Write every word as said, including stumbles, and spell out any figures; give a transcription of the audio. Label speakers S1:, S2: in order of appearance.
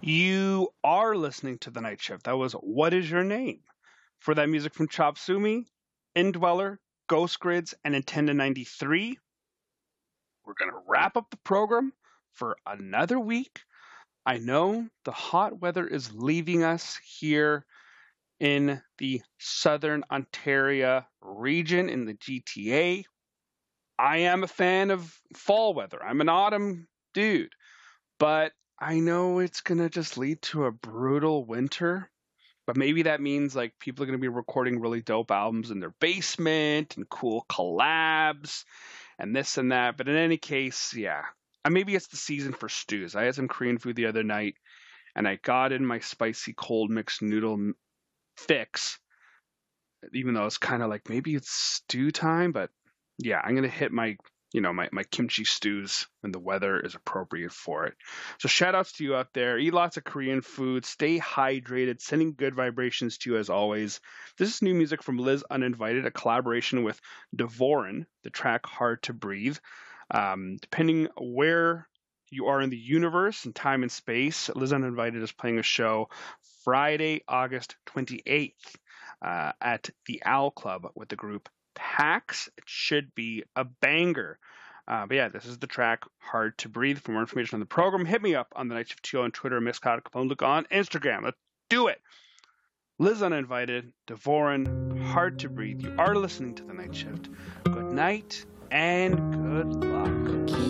S1: You are listening to The Night Shift. That was What Is Your Name? For that music from Chop Suey, Indweller, Ghost Grids, and Nintendo ninety-three, we're going to wrap up the program for another week. I know the hot weather is leaving us here in the southern Ontario region in the G T A. I am a fan of fall weather. I'm an autumn dude, but I know it's going to just lead to a brutal winter. But maybe that means like people are going to be recording really dope albums in their basement and cool collabs and this and that. But in any case, yeah. Uh, Maybe it's the season for stews. I had some Korean food the other night and I got in my spicy cold mixed noodle m- fix, even though it's kind of like maybe it's stew time. But yeah, I'm going to hit my you know my, my kimchi stews when the weather is appropriate for it. So shout outs to you out there. Eat lots of Korean food, stay hydrated, sending good vibrations to you as always. This is new music from Liz Uninvited, a collaboration with Devorin, the track Hard to Breathe. Um, depending where you are in the universe and time and space, Liz Uninvited is playing a show Friday, August twenty-eighth uh, at the Owl Club with the group Pax. It should be a banger. Uh, but yeah, this is the track Hard to Breathe. For more information on the program, hit me up on the Night Shift two on Twitter, Miss Kyle Capone. Look on Instagram. Let's do it. Liz Uninvited, Devorin, Hard to Breathe. You are listening to the Night Shift. Good night and good luck.